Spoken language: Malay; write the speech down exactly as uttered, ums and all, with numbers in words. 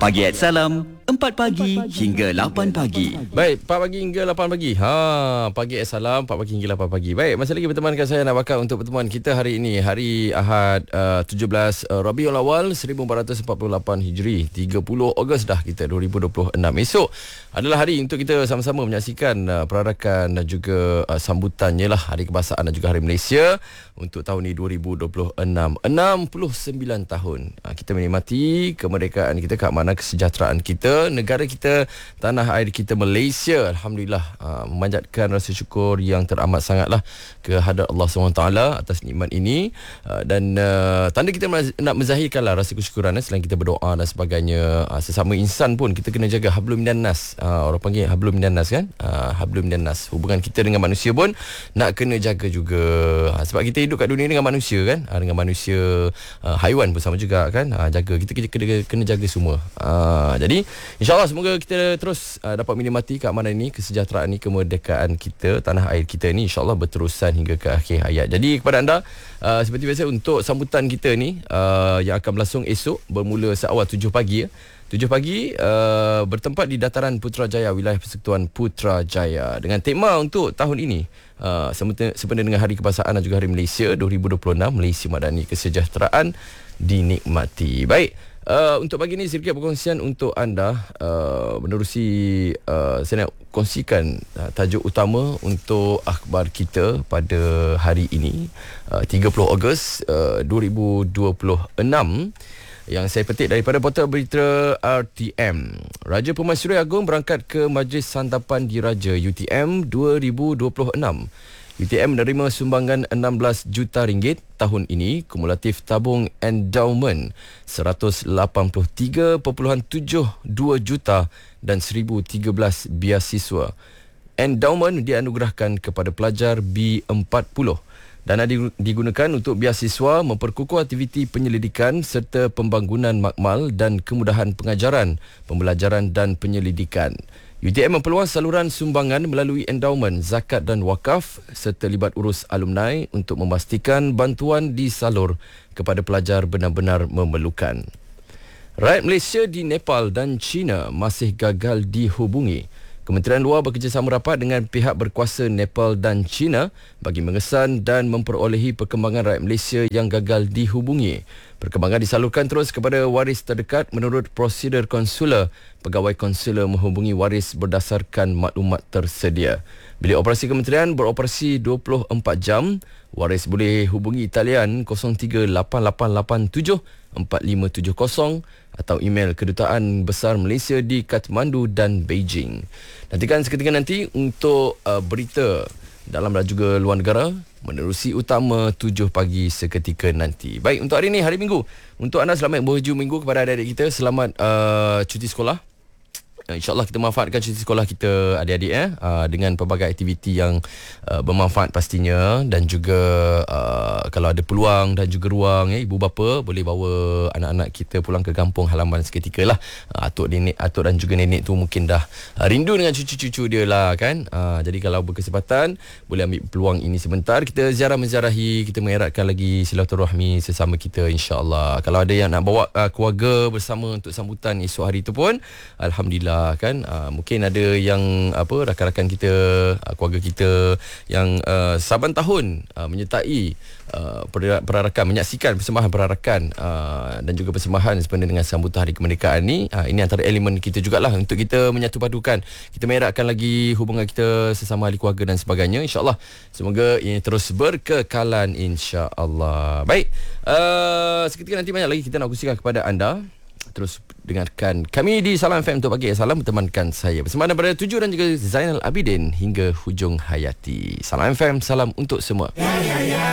Pagi at Salam, empat pagi hingga lapan pagi. Baik, empat pagi hingga lapan pagi. Ha, pagi at Salam, empat pagi hingga lapan pagi. Baik, masih lagi bertemankan saya nak bakal untuk pertemuan kita hari ini, hari Ahad uh, tujuh belas uh, Rabiul Awal seribu empat ratus empat puluh lapan Hijri, tiga puluh Ogos dah kita dua ribu dua puluh enam. Esok adalah hari untuk kita sama-sama menyaksikan uh, perarakan dan juga uh, sambutannya lah Hari Kebahasaan dan juga Hari Malaysia untuk tahun ini dua ribu dua puluh enam. enam puluh sembilan tahun uh, kita menikmati kemerdekaan kita, keamanan, kesejahteraan kita, negara kita, tanah air kita Malaysia. Alhamdulillah, uh, memanjatkan rasa syukur yang teramat sangatlah kehadrat Allah subhanahu wa taala atas nikmat ini, uh, dan uh, tanda kita nak menzahirkanlah rasa kesyukuran, uh, selain kita berdoa dan sebagainya. Uh, sesama insan pun kita kena jaga hablum minan nas. Uh, orang panggil hablum minan nas kan? Uh, hablum minan nas. Hubungan kita dengan manusia pun nak kena jaga juga. Uh, sebab kita hidup kat dunia dengan manusia kan? Uh, dengan manusia, uh, haiwan pun sama juga kan? Uh, jaga. Kita kena, kena, kena jaga semua. Uh, jadi InsyaAllah semoga kita terus uh, dapat menikmati keamanan ini, kesejahteraan ini, kemerdekaan kita, tanah air kita ini InsyaAllah berterusan hingga ke akhir hayat. Jadi kepada anda, uh, seperti biasa untuk sambutan kita ni uh, yang akan berlangsung esok bermula seawal tujuh pagi ya. tujuh pagi uh, bertempat di dataran Putrajaya, wilayah Persekutuan Putrajaya, dengan tema untuk tahun ini uh, sempena dengan Hari Kebahasaan dan juga Hari Malaysia dua ribu dua puluh enam, Malaysia Madani, kesejahteraan dinikmati. Baik, Uh, untuk pagi ni sedikit perkongsian untuk anda, uh, menerusi uh, saya nak kongsikan uh, tajuk utama untuk akhbar kita pada hari ini, uh, tiga puluh Ogos uh, dua ribu dua puluh enam, yang saya petik daripada portal berita R T M. Raja Permaisuri Agong berangkat ke Majlis Santapan Diraja U T M dua ribu dua puluh enam. U T M menerima sumbangan enam belas juta ringgit tahun ini, kumulatif tabung endowment seratus lapan puluh tiga perpuluhan tujuh dua juta dan seribu tiga belas biasiswa. Endowment dianugerahkan kepada pelajar B empat puluh. Dana digunakan untuk biasiswa, memperkukuh aktiviti penyelidikan serta pembangunan makmal dan kemudahan pengajaran, pembelajaran dan penyelidikan. U T M mempeluang saluran sumbangan melalui endowment, zakat dan wakaf serta libat urus alumni untuk memastikan bantuan disalur kepada pelajar benar-benar memerlukan. Rakyat Malaysia di Nepal dan China masih gagal dihubungi. Kementerian Luar bekerjasama rapat dengan pihak berkuasa Nepal dan China bagi mengesan dan memperolehi perkembangan rakyat Malaysia yang gagal dihubungi. Perkembangan disalurkan terus kepada waris terdekat menurut prosedur konsular. Pegawai konsular menghubungi waris berdasarkan maklumat tersedia. Bilik operasi kementerian beroperasi dua puluh empat jam. Waris boleh hubungi talian kosong tiga lapan lapan lapan tujuh empat lima tujuh kosong atau email Kedutaan Besar Malaysia di Kathmandu dan Beijing. Nantikan seketika nanti untuk uh, berita dalam dan juga luar negara menerusi utama tujuh pagi seketika nanti. Baik, untuk hari ini, hari Minggu, untuk anda selamat berhujung minggu. Kepada adik-adik kita, selamat uh, cuti sekolah. InsyaAllah kita manfaatkan cuti sekolah kita adik-adik eh, uh, dengan pelbagai aktiviti yang uh, bermanfaat pastinya, dan juga uh, kalau ada peluang dan juga ruang, eh, ibu bapa boleh bawa anak-anak kita pulang ke kampung halaman seketika lah. uh, atuk nenek atuk dan juga nenek tu mungkin dah uh, rindu dengan cucu-cucu dia lah kan. uh, jadi kalau berkesempatan boleh ambil peluang ini sebentar, kita ziarah menziarahi, kita mengeratkan lagi silaturahmi sesama kita insyaAllah. Kalau ada yang nak bawa uh, keluarga bersama untuk sambutan esok hari tu pun Alhamdulillah kan. uh, mungkin ada yang apa rakan-rakan kita, uh, keluarga kita yang uh, saban tahun uh, menyertai uh, perarakan, menyaksikan persembahan perarakan uh, dan juga persembahan sempena dengan sambutan Hari Kemerdekaan ni. uh, ini antara elemen kita jugalah untuk kita menyatu padukan, kita merakkan lagi hubungan kita sesama ahli keluarga dan sebagainya. InsyaAllah semoga ini terus berkekalan insyaAllah. Baik, uh, seketika nanti banyak lagi kita nak kongsikan kepada anda. Terus dengarkan kami di Salam F M untuk pagi. Salam bertemankan saya bersama daripada tujuh dan juga Zainal Abidin hingga hujung hayati. Salam F M, salam untuk semua. Ya, ya, ya.